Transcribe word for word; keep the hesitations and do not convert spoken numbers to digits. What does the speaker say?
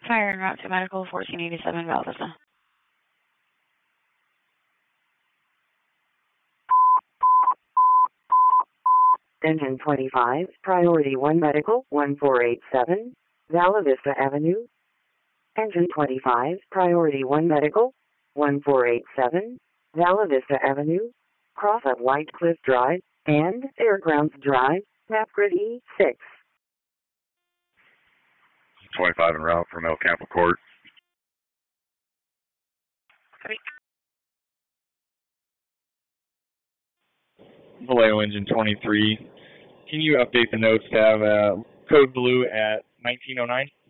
Fire en route to medical, fourteen eighty-seven Val Vista. Engine twenty-five, Priority one Medical, one four eight seven, Vala Vista Avenue. Engine twenty-five, Priority one Medical, one four eight seven, Vala Vista Avenue. Cross at White Cliff Drive and Fairgrounds Drive, Mapgrid E six. twenty-five en route from El Campo Court. Three. Vallejo Engine twenty-three. Can you update the notes to have uh, code blue at nineteen oh nine?